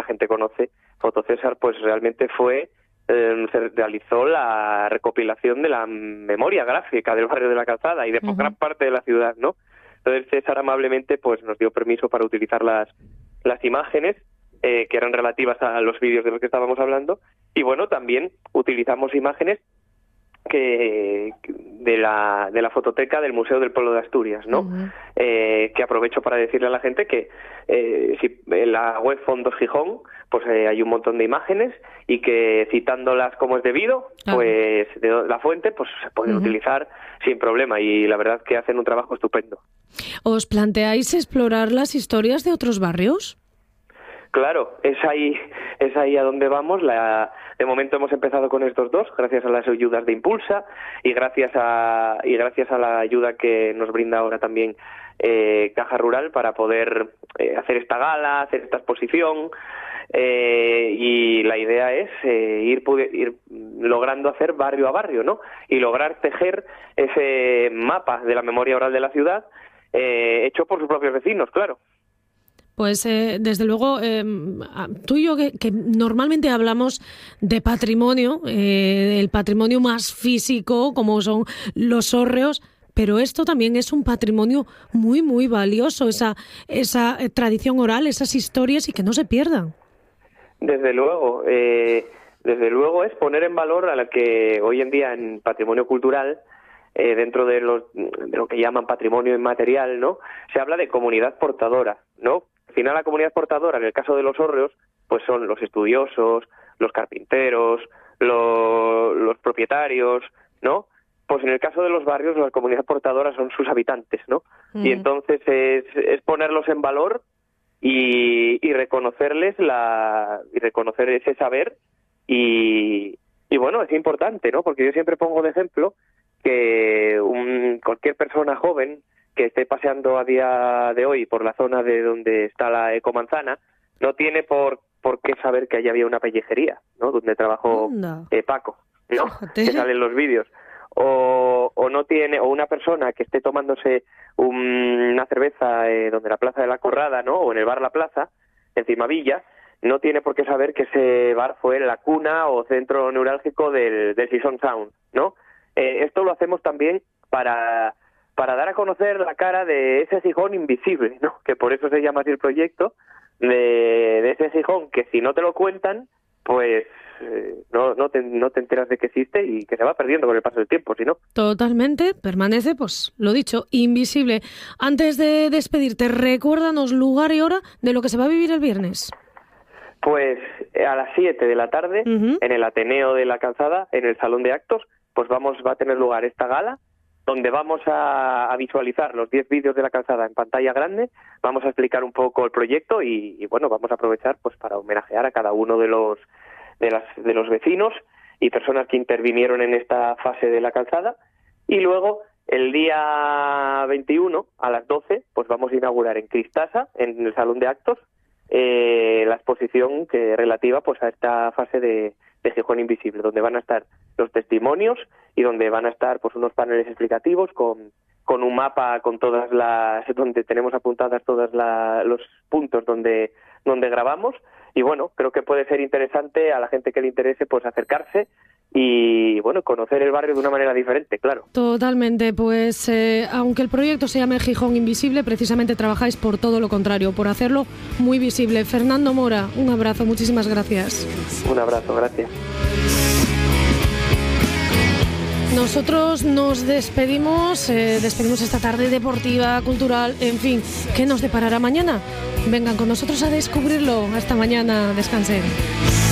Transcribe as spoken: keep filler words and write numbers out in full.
gente conoce, Fotocésar, pues realmente fue, eh, se realizó la recopilación de la memoria gráfica del barrio de la Calzada y de uh-huh. gran parte de la ciudad, ¿no? Entonces César amablemente pues nos dio permiso para utilizar las, las imágenes eh, que eran relativas a los vídeos de los que estábamos hablando, y bueno, también utilizamos imágenes que de la de la fototeca del Museo del Pueblo de Asturias, ¿no? Uh-huh. Eh, que aprovecho para decirle a la gente que eh, si en la web Fondos Gijón pues eh, hay un montón de imágenes y que citándolas como es debido, uh-huh. pues de la fuente pues se pueden uh-huh. utilizar sin problema, y la verdad que hacen un trabajo estupendo. ¿Os planteáis explorar las historias de otros barrios? Claro, es ahí, es ahí a donde vamos. La, de momento hemos empezado con estos dos, gracias a las ayudas de Impulsa y gracias a y gracias a la ayuda que nos brinda ahora también eh, Caja Rural para poder eh, hacer esta gala, hacer esta exposición. Eh, y la idea es eh, ir, ir logrando hacer barrio a barrio, ¿no? Y lograr tejer ese mapa de la memoria oral de la ciudad eh, hecho por sus propios vecinos, claro. Pues eh, desde luego, eh, tú y yo que, que normalmente hablamos de patrimonio, eh, el patrimonio más físico, como son los hórreos, pero esto también es un patrimonio muy, muy valioso, esa, esa tradición oral, esas historias, y que no se pierdan. Desde luego, eh, desde luego es poner en valor a la que hoy en día en patrimonio cultural, eh, dentro de, los, de lo que llaman patrimonio inmaterial, ¿no? Se habla de comunidad portadora, ¿no? Al final la comunidad portadora, en el caso de los hórreos, pues son los estudiosos, los carpinteros, los, los propietarios, ¿no? Pues en el caso de los barrios, la comunidad portadora son sus habitantes, ¿no? Mm. Y entonces es, es ponerlos en valor y, y reconocerles la y reconocer ese saber y, y bueno, es importante, ¿no? Porque yo siempre pongo de ejemplo que un, cualquier persona joven que esté paseando a día de hoy por la zona de donde está la Ecomanzana no tiene por por qué saber que allí había una pellejería, ¿no? Donde trabajó no. eh, Paco, ¿no? Fíjate. Que salen los vídeos. O, o no tiene, o una persona que esté tomándose un, una cerveza eh, donde la Plaza de la Corrada, ¿no? O en el bar La Plaza, en Cimavilla, no tiene por qué saber que ese bar fue la cuna o centro neurálgico del, del Sison Sound, ¿no? Eh, esto lo hacemos también para para dar a conocer la cara de ese Gijón invisible, ¿no? Que por eso se llama así el proyecto, de, de ese Gijón que si no te lo cuentan, pues eh, no, no, te, no te enteras de que existe y que se va perdiendo con el paso del tiempo, si no. Totalmente, permanece, pues lo dicho, invisible. Antes de despedirte, recuérdanos lugar y hora de lo que se va a vivir el viernes. Pues a las siete de la tarde, uh-huh. en el Ateneo de la Calzada, en el Salón de Actos, pues vamos va a tener lugar esta gala, donde vamos a, a visualizar los diez vídeos de la Calzada en pantalla grande, vamos a explicar un poco el proyecto y, y bueno, vamos a aprovechar pues para homenajear a cada uno de los de las de los vecinos y personas que intervinieron en esta fase de la Calzada. Y luego el día veintiuno a las doce pues vamos a inaugurar en Cristasa, en el Salón de Actos, eh, la exposición que relativa pues a esta fase de, de Gijón Invisible, donde van a estar los testimonios y donde van a estar pues unos paneles explicativos con, con un mapa con todas las donde tenemos apuntadas todos los puntos donde donde grabamos, y bueno, creo que puede ser interesante a la gente que le interese pues acercarse y bueno, conocer el barrio de una manera diferente, claro. Totalmente, pues eh, aunque el proyecto se llame Gijón Invisible, precisamente trabajáis por todo lo contrario, por hacerlo muy visible. Fernando Mora, un abrazo, muchísimas gracias. Un abrazo, gracias. Nosotros nos despedimos, eh, despedimos esta tarde deportiva, cultural, en fin, ¿qué nos deparará mañana? Vengan con nosotros a descubrirlo. Hasta mañana, descansen.